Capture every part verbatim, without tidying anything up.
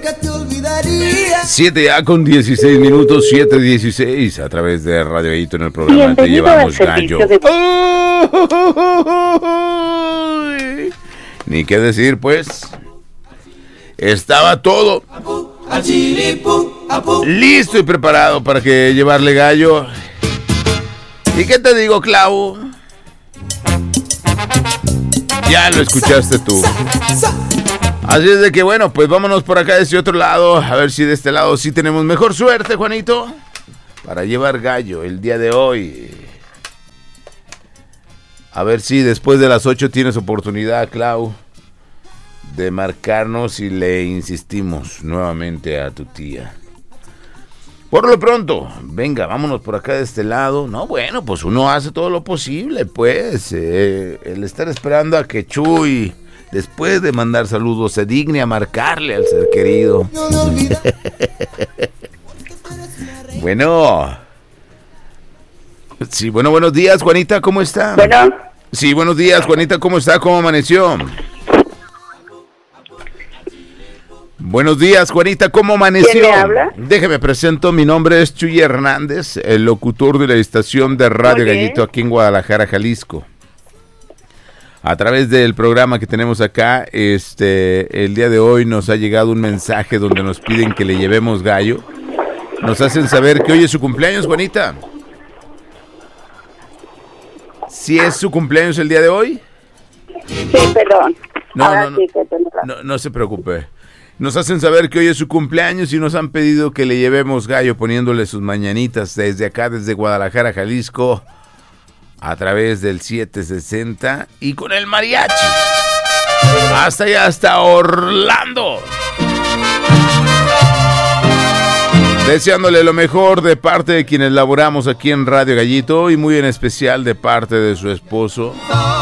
nunca te olvidaría. siete ya con dieciséis minutos, siete dieciséis a través de Radio Gallito en el programa Te Llevamos Gallo. De... ¡Uy! Ni qué decir, pues. Estaba todo listo y preparado para que llevarle gallo. ¿Y qué te digo, Clau? Ya lo escuchaste tú. Así es de que bueno, pues vámonos por acá de este otro lado. A ver si de este lado sí tenemos mejor suerte, Juanito, para llevar gallo el día de hoy. A ver si después de las ocho tienes oportunidad, Clau, de marcarnos y le insistimos nuevamente a tu tía. Por lo pronto, venga, vámonos por acá de este lado. No, bueno, pues uno hace todo lo posible, pues. Eh, el estar esperando a que Chuy, después de mandar saludos, se digne a marcarle al ser querido. Bueno. Sí, bueno, buenos días, Juanita, ¿cómo está? Bueno. Sí, buenos días, Juanita, ¿cómo está? ¿Cómo amaneció? Buenos días, Juanita, ¿cómo amaneció? ¿Quién me habla? Déjeme presento, mi nombre es Chuy Hernández, el locutor de la estación de Radio Gallito aquí en Guadalajara, Jalisco. A través del programa que tenemos acá, este, el día de hoy nos ha llegado un mensaje donde nos piden que le llevemos gallo. Nos hacen saber que hoy es su cumpleaños, Juanita. ¿Sí es su cumpleaños el día de hoy? Sí, perdón. No, no, no, no, no se preocupe. Nos hacen saber que hoy es su cumpleaños y nos han pedido que le llevemos gallo poniéndole sus mañanitas desde acá, desde Guadalajara, Jalisco, a través del siete sesenta y con el mariachi. Hasta allá, hasta Orlando. Deseándole lo mejor de parte de quienes laboramos aquí en Radio Gallito y muy en especial de parte de su esposo.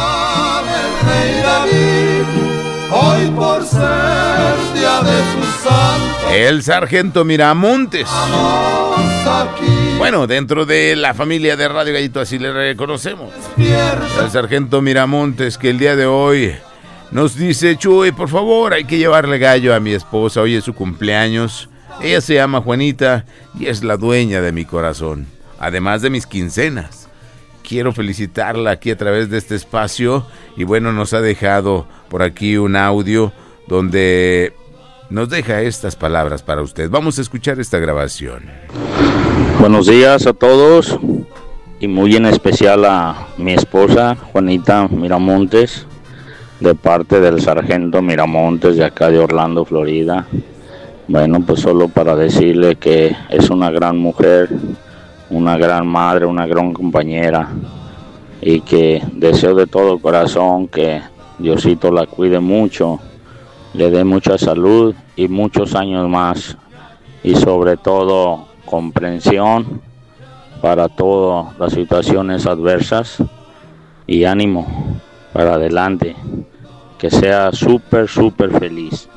Hoy por ser día de su santo, el sargento Miramontes. Bueno, dentro de la familia de Radio Gallito así le reconocemos. El sargento Miramontes, que el día de hoy nos dice: Chuy, por favor, hay que llevarle gallo a mi esposa, hoy es su cumpleaños. Ella se llama Juanita y es la dueña de mi corazón, además de mis quincenas. Quiero felicitarla aquí a través de este espacio y bueno, nos ha dejado por aquí un audio donde nos deja estas palabras para usted. Vamos a escuchar esta grabación. Buenos días a todos y muy en especial a mi esposa Juanita Miramontes, de parte del sargento Miramontes de acá de Orlando, Florida. Bueno, pues solo para decirle que es una gran mujer, una gran madre, una gran compañera, y que deseo de todo corazón que Diosito la cuide mucho, le dé mucha salud y muchos años más, y sobre todo comprensión para todas las situaciones adversas y ánimo para adelante, que sea súper, súper feliz.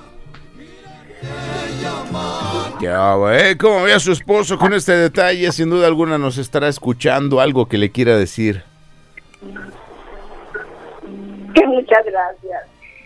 Ya, eh, ¿cómo ve a su esposo con este detalle? Sin duda alguna nos estará escuchando. Algo que le quiera decir. Que muchas gracias.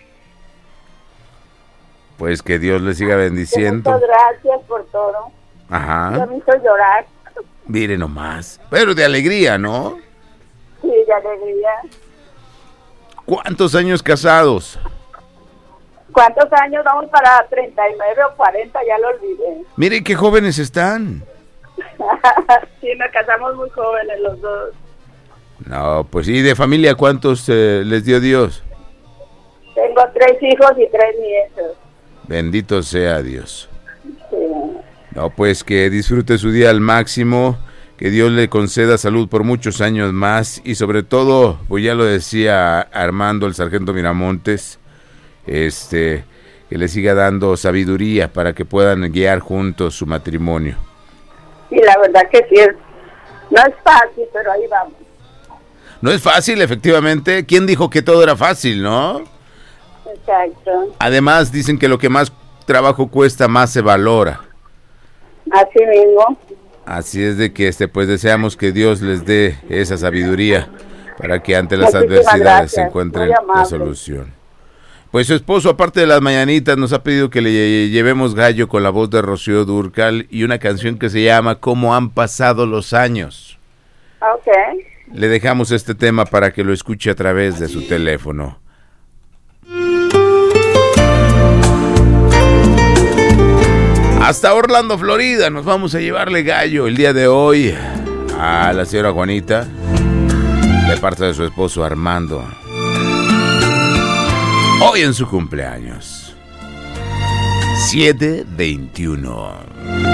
Pues que Dios le siga bendiciendo. Muchas gracias por todo. Ajá. Ya me hizo llorar. Mire nomás. Pero de alegría, ¿no? Sí, de alegría. ¿Cuántos años casados? ¿Cuántos años? Vamos para treinta y nueve o cuarenta, ya lo olvidé. Mire qué jóvenes están. Sí, nos casamos muy jóvenes los dos. No, pues ¿y de familia cuántos eh, les dio Dios? Tengo tres hijos y tres nietos. Bendito sea Dios. Sí. No, pues que disfrute su día al máximo, que Dios le conceda salud por muchos años más y sobre todo, pues ya lo decía Armando, el sargento Miramontes, este, que le siga dando sabiduría para que puedan guiar juntos su matrimonio. Y la verdad que sí, es, no es fácil, pero ahí vamos. No es fácil, efectivamente. ¿Quién dijo que todo era fácil, no? Exacto. Además, dicen que lo que más trabajo cuesta, más se valora. Así mismo. Así es de que, este, pues deseamos que Dios les dé esa sabiduría para que ante las Muchísimas adversidades gracias. se encuentre la solución. Pues su esposo, aparte de las mañanitas, nos ha pedido que le llevemos gallo con la voz de Rocío Dúrcal y una canción que se llama ¿Cómo han pasado los años? Ok. Le dejamos este tema para que lo escuche a través de su teléfono. Hasta Orlando, Florida, nos vamos a llevarle gallo el día de hoy a la señora Juanita, de parte de su esposo Armando. Hoy en su cumpleaños, siete veintiuno.